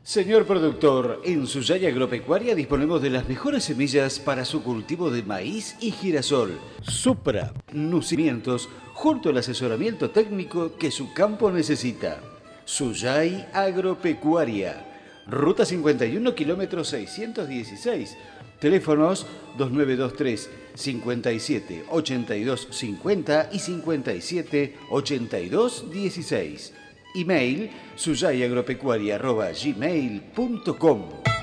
Señor productor, en Suyay Agropecuaria disponemos de las mejores semillas para su cultivo de maíz y girasol. Supra, nucimientos, junto al asesoramiento técnico que su campo necesita. Suyay Agropecuaria, Ruta 51, kilómetro 616. Teléfonos 2923 57 82 50 y 57 82 16. Email suyayagropecuaria@gmail.com.